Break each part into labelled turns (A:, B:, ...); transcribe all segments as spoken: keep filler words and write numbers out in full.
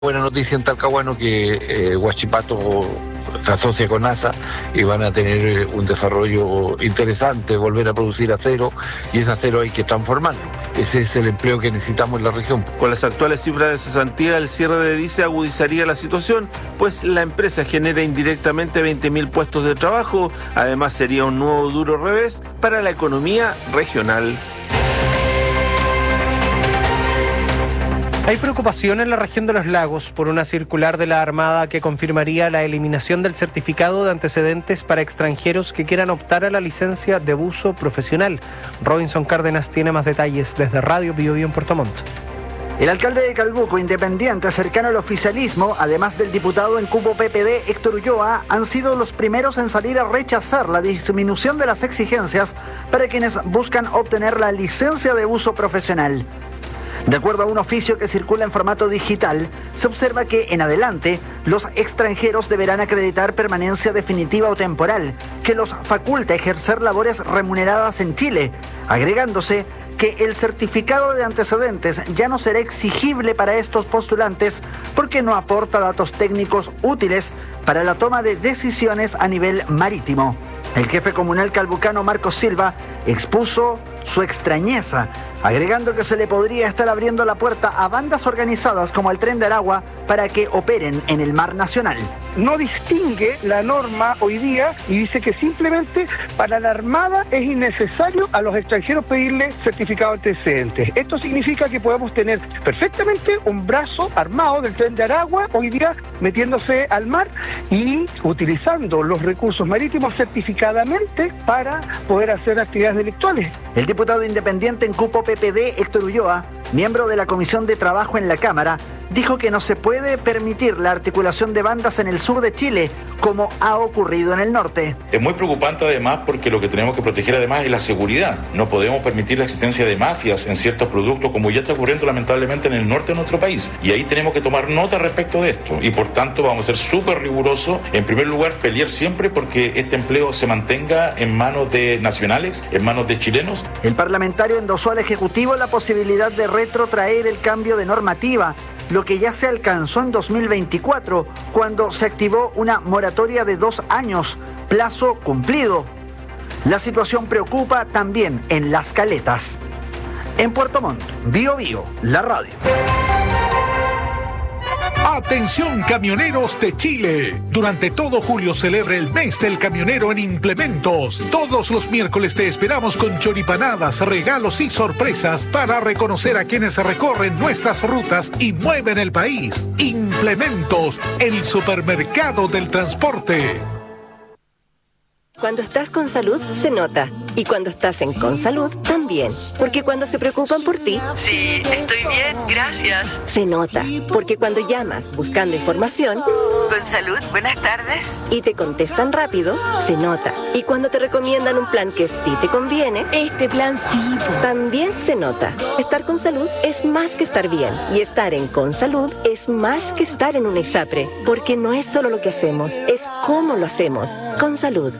A: Buena noticia en Talcahuano que eh, Huachipato se asocia con NASA y van a tener un desarrollo interesante, volver a producir acero, y ese acero hay que transformarlo. Ese es el empleo que necesitamos en la región.
B: Con las actuales cifras de cesantía, el cierre de Dice agudizaría la situación, pues la empresa genera indirectamente veinte mil puestos de trabajo. Además, sería un nuevo duro revés para la economía regional.
C: Hay preocupación en la región de los lagos por una circular de la Armada que confirmaría la eliminación del certificado de antecedentes para extranjeros que quieran optar a la licencia de buzo profesional. Robinson Cárdenas tiene más detalles desde Radio Bio Bio en Puerto Montt.
D: El alcalde de Calbuco, independiente, cercano al oficialismo, además del diputado en cupo P P D, Héctor Ulloa, han sido los primeros en salir a rechazar la disminución de las exigencias para quienes buscan obtener la licencia de uso profesional. De acuerdo a un oficio que circula en formato digital, se observa que en adelante los extranjeros deberán acreditar permanencia definitiva o temporal, que los faculta ejercer labores remuneradas en Chile, agregándose que el certificado de antecedentes ya no será exigible para estos postulantes porque no aporta datos técnicos útiles para la toma de decisiones a nivel marítimo. El jefe comunal calbucano Marcos Silva expuso su extrañeza, agregando que se le podría estar abriendo la puerta a bandas organizadas como el Tren de Aragua para que operen en el mar nacional.
E: No distingue la norma hoy día y dice que simplemente para la Armada es innecesario a los extranjeros pedirle certificado de antecedentes. Esto significa que podemos tener perfectamente un brazo armado del Tren de Aragua hoy día metiéndose al mar y utilizando los recursos marítimos certificadamente para poder hacer actividades delictuales.
D: El diputado independiente en cupo P P D, Héctor Ulloa, miembro de la Comisión de Trabajo en la Cámara, dijo que no se puede permitir la articulación de bandas en el sur de Chile, como ha ocurrido en el norte.
F: Es muy preocupante además porque lo que tenemos que proteger además es la seguridad. No podemos permitir la existencia de mafias en ciertos productos, como ya está ocurriendo lamentablemente en el norte de nuestro país. Y ahí tenemos que tomar nota respecto de esto. Y por tanto vamos a ser súper rigurosos. En primer lugar, pelear siempre porque este empleo se mantenga en manos de nacionales, en manos de chilenos.
D: El parlamentario endosó al Ejecutivo la posibilidad de retrotraer el cambio de normativa, lo que ya se alcanzó en dos mil veinticuatro, cuando se activó una moratoria de dos años, plazo cumplido. La situación preocupa también en Las Caletas. En Puerto Montt, Bio Bio, la radio.
G: Atención camioneros de Chile. Durante todo julio celebra el mes del camionero en Implementos. Todos los miércoles te esperamos con choripanadas, regalos y sorpresas para reconocer a quienes recorren nuestras rutas y mueven el país. Implementos, el supermercado del transporte.
H: Cuando estás con salud, se nota. Y cuando estás en Consalud, también. Porque cuando se preocupan por ti...
I: Sí, estoy bien, gracias.
H: Se nota. Porque cuando llamas buscando información...
I: Consalud, buenas tardes.
H: Y te contestan rápido, se nota. Y cuando te recomiendan un plan que sí te conviene...
J: Este plan sí.
H: También se nota. Estar con salud es más que estar bien. Y estar en Consalud es más que estar en una ISAPRE. Porque no es solo lo que hacemos, es cómo lo hacemos. Consalud.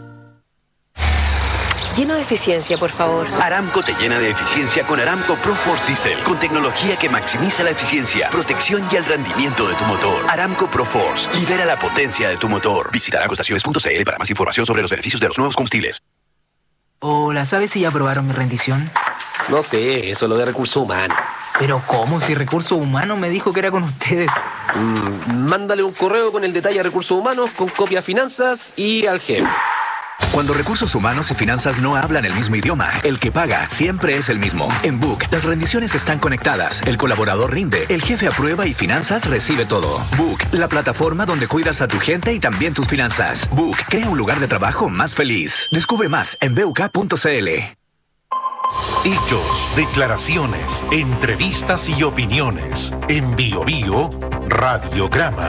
J: Lleno de eficiencia, por favor.
K: Aramco te llena de eficiencia con Aramco ProForce Diesel, con tecnología que maximiza la eficiencia, protección y el rendimiento de tu motor. Aramco ProForce, libera la potencia de tu motor. Visita aramco estaciones punto c l para más información sobre los beneficios de los nuevos combustibles.
L: Hola, ¿sabes si ya aprobaron mi rendición?
M: No sé, eso es lo de recursos humanos.
L: ¿Pero cómo? Si Recursos Humanos me dijo que era con ustedes.
M: Mm, mándale un correo con el detalle a Recursos Humanos, con copia a Finanzas y al jefe.
N: Cuando Recursos Humanos y Finanzas no hablan el mismo idioma, el que paga siempre es el mismo. En Book, las rendiciones están conectadas, el colaborador rinde, el jefe aprueba y Finanzas recibe todo. Book, la plataforma donde cuidas a tu gente y también tus finanzas. Book, crea un lugar de trabajo más feliz. Descubre más en b u k punto c l.
G: Hechos, declaraciones, entrevistas y opiniones. En Bio Bio, Radiograma.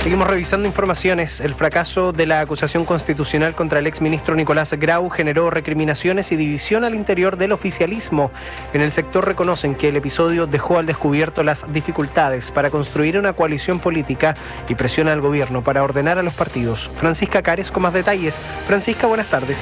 C: Seguimos revisando informaciones. El fracaso de la acusación constitucional contra el exministro Nicolás Grau generó recriminaciones y división al interior del oficialismo. En el sector reconocen que el episodio dejó al descubierto las dificultades para construir una coalición política y presiona al gobierno para ordenar a los partidos. Francisca Cares con más detalles. Francisca, buenas tardes.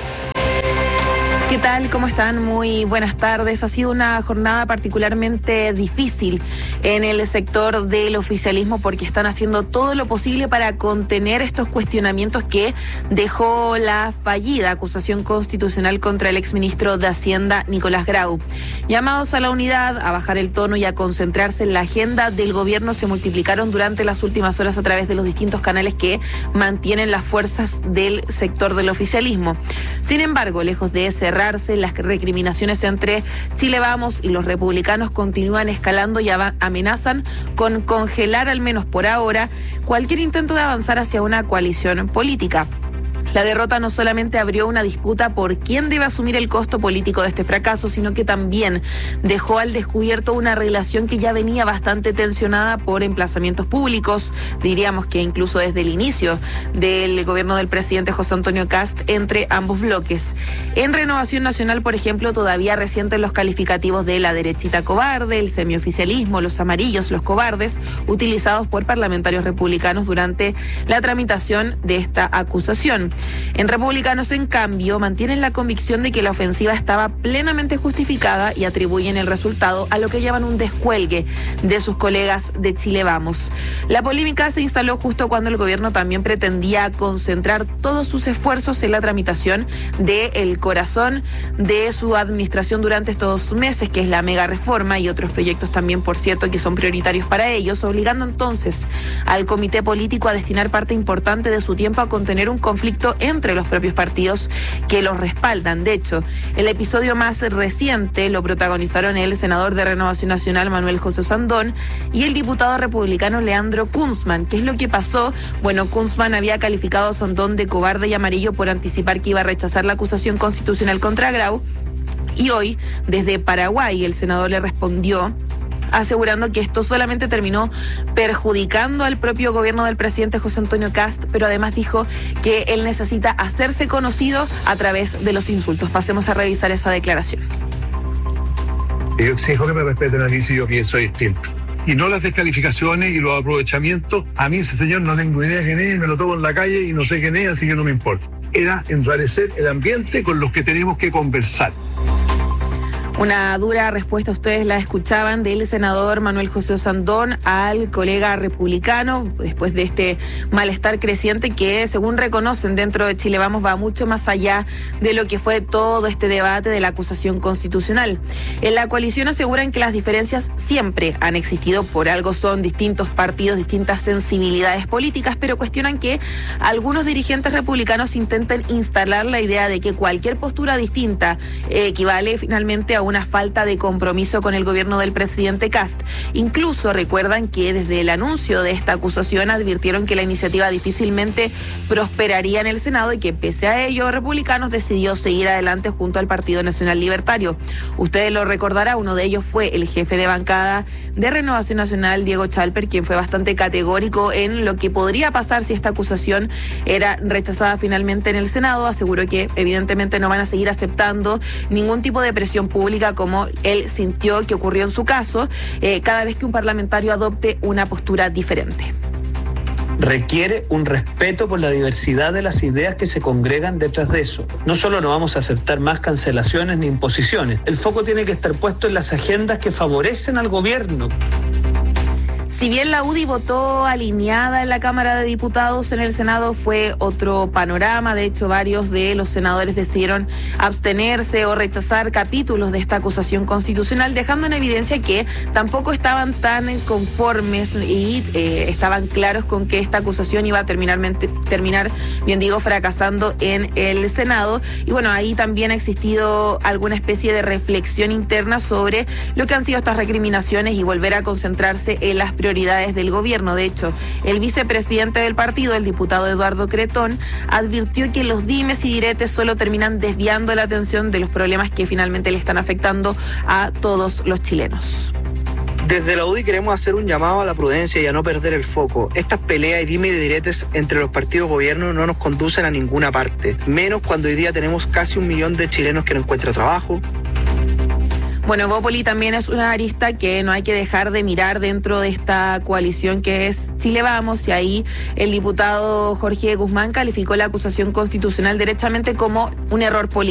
O: ¿Qué tal? ¿Cómo están? Muy buenas tardes. Ha sido una jornada particularmente difícil en el sector del oficialismo porque están haciendo todo lo posible para contener estos cuestionamientos que dejó la fallida acusación constitucional contra el exministro de Hacienda, Nicolás Grau. Llamados a la unidad, a bajar el tono y a concentrarse en la agenda del gobierno se multiplicaron durante las últimas horas a través de los distintos canales que mantienen las fuerzas del sector del oficialismo. Sin embargo, lejos de cerrar las recriminaciones entre Chile Vamos y los republicanos continúan escalando y amenazan con congelar, al menos por ahora, cualquier intento de avanzar hacia una coalición política. La derrota no solamente abrió una disputa por quién debe asumir el costo político de este fracaso, sino que también dejó al descubierto una relación que ya venía bastante tensionada por emplazamientos públicos, diríamos que incluso desde el inicio del gobierno del presidente José Antonio Kast entre ambos bloques. En Renovación Nacional, por ejemplo, todavía resienten los calificativos de la derechita cobarde, el semioficialismo, los amarillos, los cobardes, utilizados por parlamentarios republicanos durante la tramitación de esta acusación. En Republicanos, en cambio, mantienen la convicción de que la ofensiva estaba plenamente justificada y atribuyen el resultado a lo que llaman un descuelgue de sus colegas de Chile Vamos. La polémica se instaló justo cuando el gobierno también pretendía concentrar todos sus esfuerzos en la tramitación del corazón de su administración durante estos meses, que es la mega reforma y otros proyectos también, por cierto, que son prioritarios para ellos, obligando entonces al comité político a destinar parte importante de su tiempo a contener un conflicto entre los propios partidos que los respaldan. De hecho, el episodio más reciente lo protagonizaron el senador de Renovación Nacional, Manuel José Sandón, y el diputado republicano Leandro Kunzman. ¿Qué es lo que pasó? Bueno, Kunzman había calificado a Sandón de cobarde y amarillo por anticipar que iba a rechazar la acusación constitucional contra Grau, y hoy, desde Paraguay, el senador le respondió asegurando que esto solamente terminó perjudicando al propio gobierno del presidente José Antonio Kast, pero además dijo que él necesita hacerse conocido a través de los insultos. Pasemos a revisar esa declaración.
P: Yo exijo que me respeten a mí si yo pienso distinto. Y no las descalificaciones y los aprovechamientos. A mí ese señor no tengo idea de quién es, me lo tomo en la calle y no sé quién es, así que no me importa. Era enrarecer el ambiente con los que tenemos que conversar.
O: Una dura respuesta, ustedes la escuchaban, del senador Manuel José Sandón al colega republicano, después de este malestar creciente que, según reconocen dentro de Chile Vamos, va mucho más allá de lo que fue todo este debate de la acusación constitucional. En la coalición aseguran que las diferencias siempre han existido, por algo son distintos partidos, distintas sensibilidades políticas, pero cuestionan que algunos dirigentes republicanos intenten instalar la idea de que cualquier postura distinta eh, equivale finalmente a una falta de compromiso con el gobierno del presidente Kast. Incluso recuerdan que desde el anuncio de esta acusación advirtieron que la iniciativa difícilmente prosperaría en el Senado y que pese a ello, Republicanos decidió seguir adelante junto al Partido Nacional Libertario. Ustedes lo recordarán, uno de ellos fue el jefe de bancada de Renovación Nacional, Diego Chalper, quien fue bastante categórico en lo que podría pasar si esta acusación era rechazada finalmente en el Senado. Aseguró que evidentemente no van a seguir aceptando ningún tipo de presión pública como él sintió que ocurrió en su caso, eh, cada vez que un parlamentario adopte una postura diferente.
Q: Requiere un respeto por la diversidad de las ideas que se congregan detrás de eso. No solo no vamos a aceptar más cancelaciones ni imposiciones, el foco tiene que estar puesto en las agendas que favorecen al gobierno.
O: Si bien la U D I votó alineada en la Cámara de Diputados, en el Senado fue otro panorama. De hecho, varios de los senadores decidieron abstenerse o rechazar capítulos de esta acusación constitucional, dejando en evidencia que tampoco estaban tan conformes y eh, estaban claros con que esta acusación iba a terminar, terminar, bien digo, fracasando en el Senado. Y bueno, ahí también ha existido alguna especie de reflexión interna sobre lo que han sido estas recriminaciones y volver a concentrarse en las prioridades del gobierno. De hecho, el vicepresidente del partido, el diputado Eduardo Cretón, advirtió que los dimes y diretes solo terminan desviando la atención de los problemas que finalmente le están afectando a todos los chilenos.
R: Desde la U D I queremos hacer un llamado a la prudencia y a no perder el foco. Estas peleas y dime y diretes entre los partidos gobierno no nos conducen a ninguna parte, menos cuando hoy día tenemos casi un millón de chilenos que no encuentran trabajo.
O: Bueno, Evópoli también es una arista que no hay que dejar de mirar dentro de esta coalición que es Chile Vamos, y ahí el diputado Jorge Guzmán calificó la acusación constitucional derechamente como un error político.